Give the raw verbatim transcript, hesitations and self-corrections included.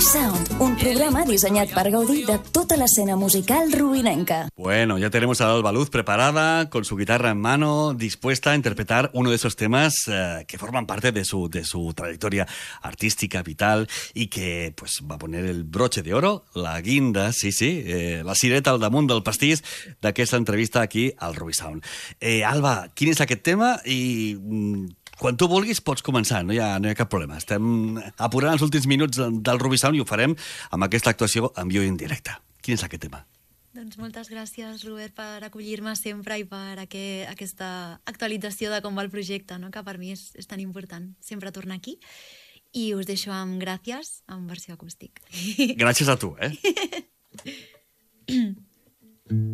Sound, un programa dissenyat per gaudir de tota l'escena musical rubinenca. Bueno, ya tenemos a Alba Luz preparada, con su guitarra en mano, dispuesta a interpretar uno de esos temas eh, que forman parte de su, de su trayectoria artística, vital, y que pues va a poner el broche de oro, la guinda, sí, sí, eh, la cireta al damunt del pastís d'aquesta entrevista aquí al Ruby Sound. Eh, Alba, quin és aquest tema? I mm, quan tu vulguis pots començar, no hi ha, no hi ha cap problema. Estem apurant els últims minuts del Ruby Sound i ho farem amb aquesta actuació en viu i en directe. Quin és aquest tema? Doncs moltes gràcies, Robert, per acollir-me sempre i per aqu aquesta actualització de com va el projecte, no? Que per mi és, és tan important sempre tornar aquí. I us deixo amb Gràcies, en versió acústic. Gràcies a tu, eh?